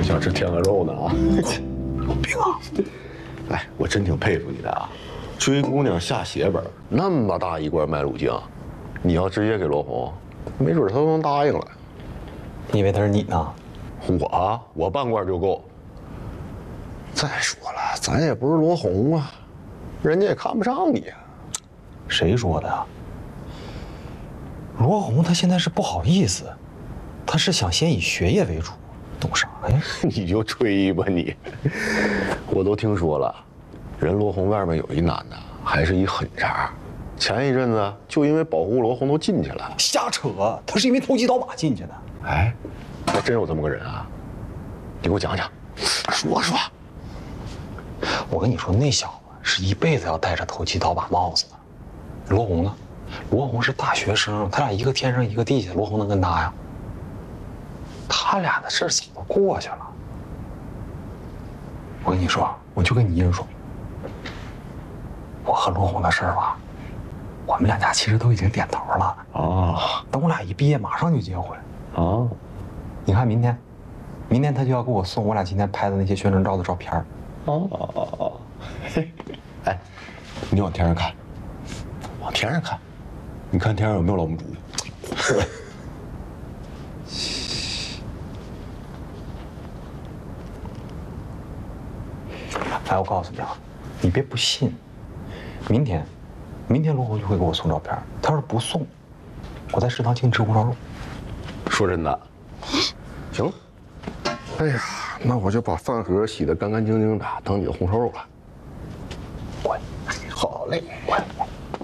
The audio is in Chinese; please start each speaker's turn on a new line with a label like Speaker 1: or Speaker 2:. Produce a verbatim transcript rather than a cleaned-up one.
Speaker 1: 就想吃天鹅肉呢啊！
Speaker 2: 有病啊！
Speaker 1: 哎，我真挺佩服你的啊，追姑娘下血本，那么大一罐麦乳精，你要直接给罗红，没准她都能答应了。
Speaker 2: 你以为他是你呢？
Speaker 1: 我啊，我半罐就够。再说了，咱也不是罗红啊，人家也看不上你啊。
Speaker 2: 谁说的呀？罗红他现在是不好意思，他是想先以学业为主，懂啥呀？
Speaker 1: 你就吹吧你！我都听说了，人罗红外面有一男的，还是一狠茬。前一阵子就因为保护罗红都进去了。
Speaker 2: 瞎扯！他是因为投机倒把进去的。
Speaker 1: 哎，还真有这么个人啊？你给我讲讲，说说。
Speaker 2: 我跟你说，那小子是一辈子要戴着投机倒把帽子的。罗红呢？罗红是大学生，他俩一个天上一个地下，罗红能跟他呀？他俩的事早都过去了。我跟你说，我就跟你一人说，我和罗红的事儿吧，我们两家其实都已经点头了。
Speaker 1: 哦，
Speaker 2: 等我俩一毕业，马上就结婚。
Speaker 1: 哦，
Speaker 2: 你看明天，明天他就要给我送我俩今天拍的那些宣传照的照片。
Speaker 1: 哦哦哦哦，嘿，哎，你往天上看，往天上看，你看天上有没有老母猪？
Speaker 2: 哎，我告诉你啊，你别不信，明天，明天罗红就会给我送照片。他要是不送，我在食堂请你吃红烧肉。
Speaker 1: 说真的，行。哎呀，那我就把饭盒洗得干干净净的，等你的红烧肉了。
Speaker 2: 滚！
Speaker 1: 好嘞，
Speaker 2: 滚！